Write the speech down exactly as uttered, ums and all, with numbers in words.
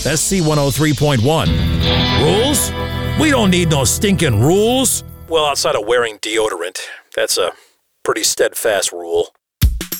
S C one oh three point one. Rules? We don't need no stinking rules. Well, outside of wearing deodorant. That's a pretty steadfast rule.